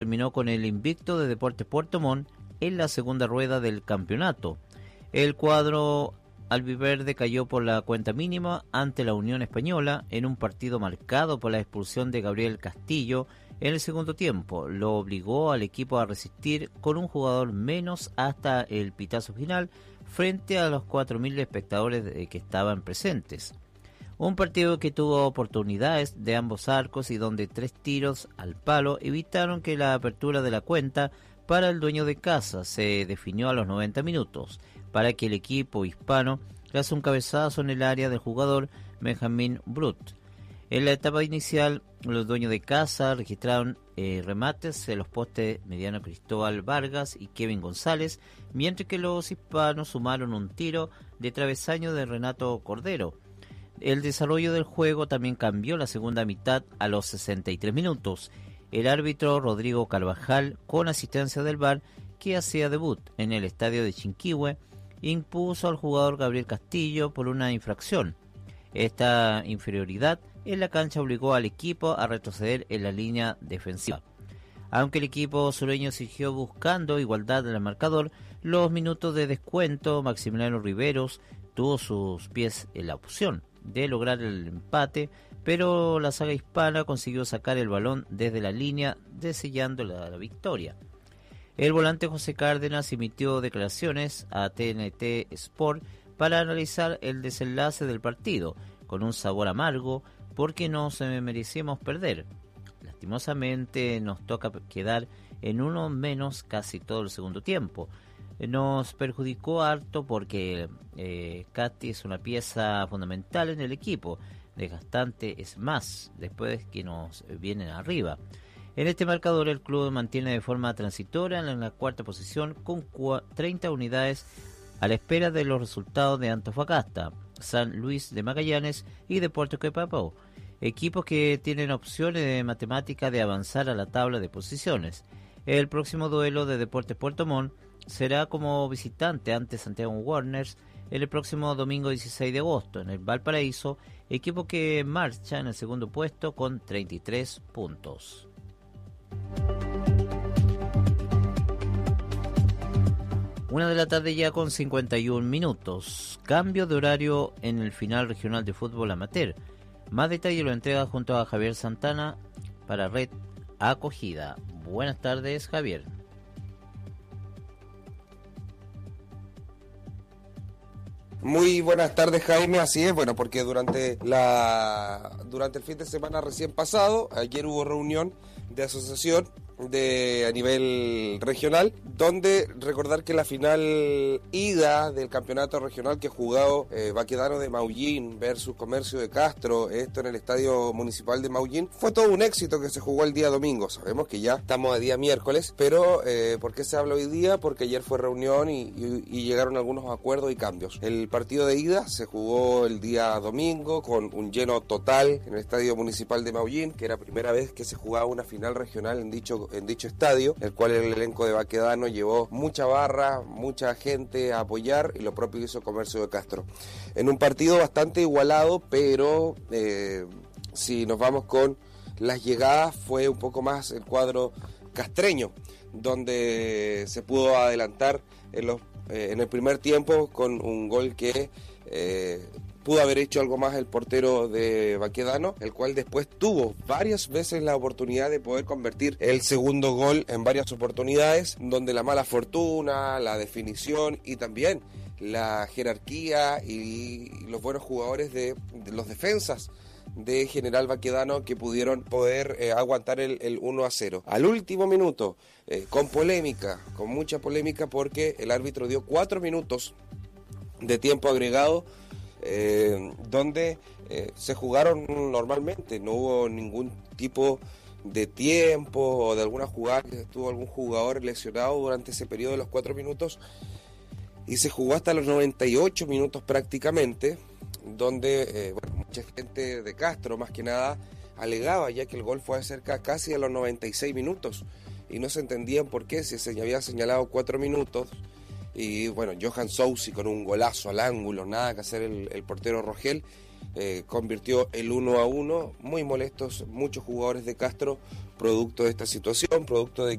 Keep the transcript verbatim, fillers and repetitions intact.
terminó con el invicto de Deportes Puerto Montt en la segunda rueda del campeonato. El cuadro albiverde cayó por la cuenta mínima ante la Unión Española en un partido marcado por la expulsión de Gabriel Castillo en el segundo tiempo. Lo obligó al equipo a resistir con un jugador menos hasta el pitazo final frente a los cuatro mil espectadores que estaban presentes. Un partido que tuvo oportunidades de ambos arcos y donde tres tiros al palo evitaron que la apertura de la cuenta para el dueño de casa se definió a los noventa minutos, para que el equipo hispano le hace un cabezazo en el área del jugador Benjamin Brut. En la etapa inicial, los dueños de casa registraron eh, remates en los postes mediano Cristóbal Vargas y Kevin González, mientras que los hispanos sumaron un tiro de travesaño de Renato Cordero. El desarrollo del juego también cambió la segunda mitad a los sesenta y tres minutos. El árbitro Rodrigo Carvajal, con asistencia del V A R, que hacía debut en el estadio de Chinquihue, impuso al jugador Gabriel Castillo por una infracción. Esta inferioridad en la cancha obligó al equipo a retroceder en la línea defensiva. Aunque el equipo sureño siguió buscando igualdad en el marcador, los minutos de descuento, Maximiliano Riveros tuvo sus pies en la opción de lograr el empate, pero la saga hispana consiguió sacar el balón desde la línea, desellando la, la victoria. El volante José Cárdenas emitió declaraciones a T N T Sport para analizar el desenlace del partido, con un sabor amargo, porque nos merecíamos perder. Lastimosamente nos toca quedar en uno menos casi todo el segundo tiempo. Nos perjudicó harto porque eh, Casti es una pieza fundamental en el equipo, desgastante es más después que nos vienen arriba. En este marcador el club mantiene de forma transitoria en la cuarta posición con treinta unidades a la espera de los resultados de Antofagasta, San Luis de Magallanes y Deportes Copiapó, equipos que tienen opciones de matemática de avanzar a la tabla de posiciones. El próximo duelo de Deportes Puerto Montt será como visitante ante Santiago Warners el próximo domingo dieciséis de agosto en el Valparaíso, equipo que marcha en el segundo puesto con treinta y tres puntos. Una de la tarde ya con cincuenta y un minutos. Cambio de horario en el final regional de fútbol amateur. Más detalle lo entrega junto a Javier Santana para Red Acogida. Buenas tardes, Javier. Muy buenas tardes, Jaime. Así es, bueno, porque durante la durante el fin de semana recién pasado, ayer hubo reunión de asociación de a nivel regional, donde recordar que la final ida del campeonato regional que ha jugado eh, Baquedano de Maullín versus Comercio de Castro, esto en el estadio municipal de Maullín, fue todo un éxito que se jugó el día domingo. Sabemos que ya estamos a día miércoles, pero eh, ¿por qué se habla hoy día? Porque ayer fue reunión y, y, y llegaron algunos acuerdos y cambios. El partido de ida se jugó el día domingo con un lleno total en el estadio municipal de Maullín, que era la primera vez que se jugaba una final regional en dicho en dicho estadio, el cual el elenco de Baquedano llevó mucha barra, mucha gente a apoyar, y lo propio hizo Comercio de Castro. En un partido bastante igualado, pero eh, si nos vamos con las llegadas, fue un poco más el cuadro castreño, donde se pudo adelantar en, los, eh, en el primer tiempo con un gol que eh, pudo haber hecho algo más el portero de Baquedano, el cual después tuvo varias veces la oportunidad de poder convertir el segundo gol en varias oportunidades, donde la mala fortuna, la definición y también la jerarquía y los buenos jugadores de, de los defensas de General Baquedano que pudieron poder eh, aguantar el, el uno a cero. Al último minuto, eh, con polémica, con mucha polémica, porque el árbitro dio cuatro minutos de tiempo agregado, Eh, donde eh, se jugaron normalmente, no hubo ningún tipo de tiempo o de alguna jugada que estuvo algún jugador lesionado durante ese periodo de los cuatro minutos, y se jugó hasta los noventa y ocho minutos prácticamente, donde eh, bueno, mucha gente de Castro más que nada alegaba ya que el gol fue cerca casi a los noventa y seis minutos y no se entendían por qué, si se había señalado cuatro minutos. Y bueno, Johan Sousi con un golazo al ángulo, nada que hacer el, el portero Rogel, eh, convirtió el uno a uno, muy molestos muchos jugadores de Castro, producto de esta situación, producto de